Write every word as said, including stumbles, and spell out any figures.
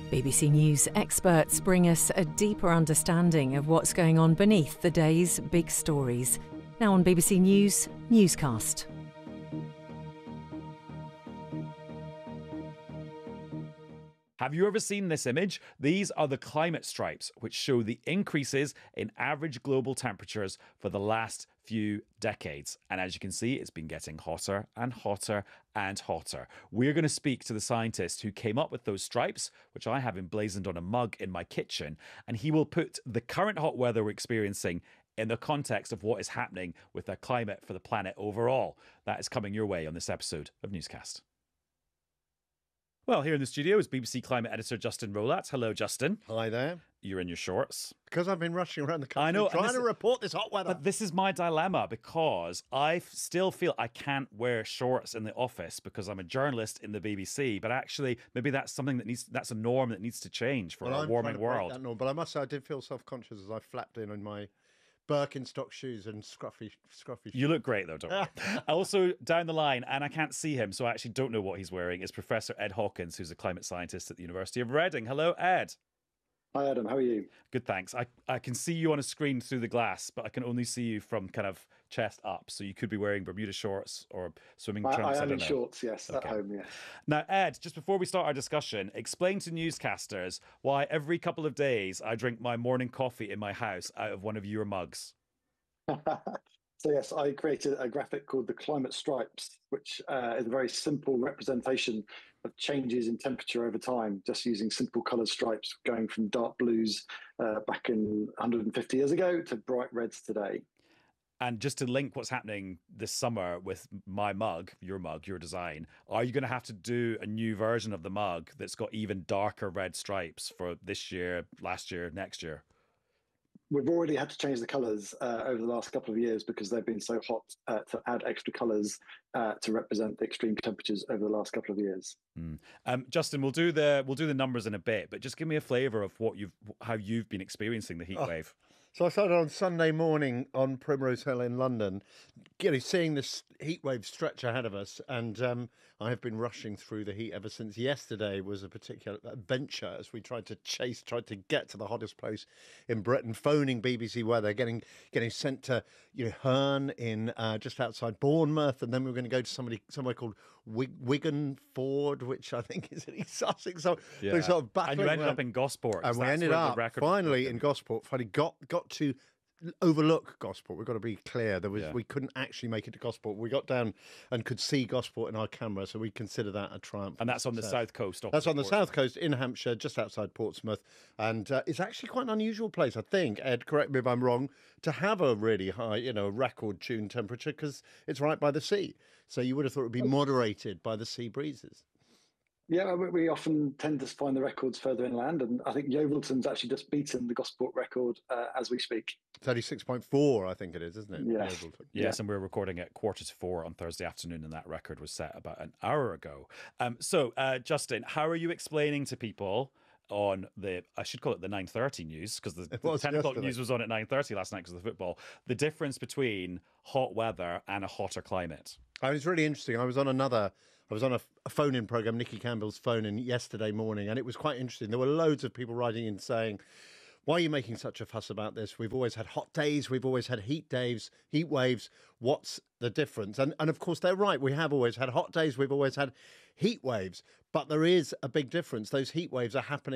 B B C News experts bring us a deeper understanding of what's going on beneath the day's big stories. Now on B B C News, Newscast. Have you ever seen this image? These are the climate stripes, which show the increases in average global temperatures for the last few decades. And as you can see, it's been getting hotter and hotter and hotter. We're going to speak to the scientist who came up with those stripes, which I have emblazoned on a mug in my kitchen, and he will put the current hot weather we're experiencing in the context of what is happening with the climate for the planet overall. That is coming your way on this episode of Newscast. Well, here in the studio is B B C climate editor Justin Rowlatt. Hello, Justin. Hi there. You're in your shorts. Because I've been rushing around the country I know, trying this, to report this hot weather. But this is my dilemma because I still feel I can't wear shorts in the office because I'm a journalist in the B B C. But actually, maybe that's something that needs, that's a norm that needs to change for well, our I'm warming trying to break world. that norm, but I must say I did feel self-conscious as I flapped in on my Birkenstock shoes and scruffy, scruffy shoes. You look great, though, don't worry. Also, down the line, and I can't see him, so I actually don't know what he's wearing, is Professor Ed Hawkins, who's a climate scientist at the University of Reading. Hello, Ed. Hi, Adam. How are you? Good, thanks. I, I can see you on a screen through the glass, but I can only see you from kind of chest up. So you could be wearing Bermuda shorts or swimming I, trunks. I I am don't in know. shorts, yes, Okay. at home, yes. Now, Ed, just before we start our discussion, explain to newscasters why every couple of days I drink my morning coffee in my house out of one of your mugs. So yes, I created a graphic called the Climate Stripes, which uh, is a very simple representation of changes in temperature over time, just using simple coloured stripes going from dark blues uh, back in one hundred fifty years ago to bright reds today. And just to link what's happening this summer with my mug, your mug, your design, are you going to have to do a new version of the mug that's got even darker red stripes for this year, last year, next year? We've already had to change the colours uh, over the last couple of years because they've been so hot uh, to add extra colours uh, to represent the extreme temperatures over the last couple of years. Mm. Um, Justin, we'll do the we'll do the numbers in a bit, but just give me a flavour of what you've how you've been experiencing the heat Oh. wave. So I started on Sunday morning on Primrose Hill in London, you know, seeing this heat wave stretch ahead of us, and um, I have been rushing through the heat ever since. Yesterday was a particular adventure as we tried to chase, tried to get to the hottest place in Britain, phoning B B C Weather, getting getting sent to you know Herne in uh, just outside Bournemouth, and then we were going to go to somebody somewhere called Wig- Wigan Ford, which I think is in East Sussex. So Yeah. they're sort of battling And you ended around. up in Gosport. 'cause And we that's ended where the up record was finally broken. in Gosport. Finally got got to overlook Gosport. We've got to be clear. There was Yeah. we couldn't actually make it to Gosport. We got down and could see Gosport in our camera, so we consider that a triumph. And that's on the success. south coast. That's on the opposite south coast in Hampshire, just outside Portsmouth, and uh, it's actually quite an unusual place, I think. Ed, correct me if I'm wrong, to have a really high, you know, record tune temperature because it's right by the sea. So you would have thought it would be moderated by the sea breezes. Yeah, we, we often tend to find the records further inland, and I think Yeovilton's actually just beaten the Gosport record uh, as we speak. thirty-six point four, I think it is, isn't it? Yes. Yeovilton. Yes, and we we're recording at quarter to four on Thursday afternoon, and that record was set about an hour ago. Um, so, uh, Justin, how are you explaining to people on the, I should call it the nine thirty news, because the, the was ten o'clock yesterday. news was on at nine thirty last night because of the football, the difference between hot weather and a hotter climate? I was really interesting. I was on another, I was on a, a phone-in program, Nikki Campbell's phone-in yesterday morning, and it was quite interesting. There were loads of people writing in saying, why are you making such a fuss about this? We've always had hot days. We've always had heat days, heat waves. What's the difference? And, and of course, they're right. We have always had hot days. We've always had heat waves. But there is a big difference. Those heat waves are happening